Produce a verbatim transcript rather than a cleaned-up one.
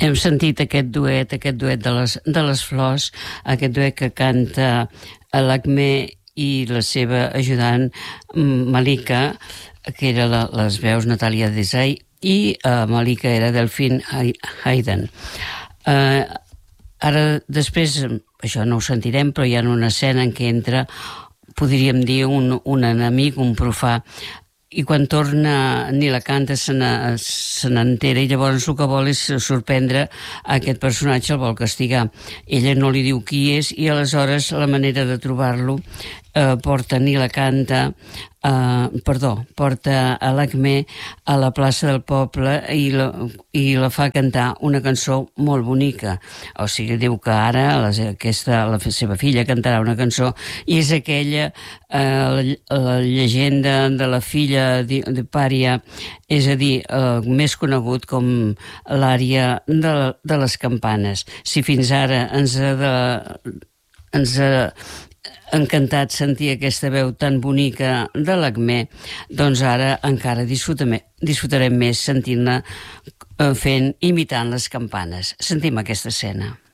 Hem sentit aquest duet, aquest duet de les, de les flors, aquest duet que canta l'Acme i la seva ajudant Malika, que era la, les veus Natàlia Desai, i uh, Malika era Delphine Hayden. Uh, ara, després, això no ho sentirem, però hi ha una escena en què entra, podríem dir, un, un enemic, un profà, i quan torna ni la canta se n'entera i llavors el que vol és sorprendre aquest personatge, el vol castigar. Ella no li diu qui és i aleshores la manera de trobar-lo eh, porta ni la canta eh, perdó, porta a l'Acme a la plaça del poble i la, i la fa cantar una cançó molt bonica. O sigui, diu que ara la, aquesta, la seva filla cantarà una cançó i és aquella eh, la, la llegenda de la filla de, de Pària, és a dir, eh, més conegut com l'ària de, de les campanes. Si fins ara ens ha, de, ens ha encantat sentir aquesta veu tan bonica de l'Acme, doncs ara encara disfrutarem, disfrutarem més sentint-la fent, imitant les campanes. Sentim aquesta escena.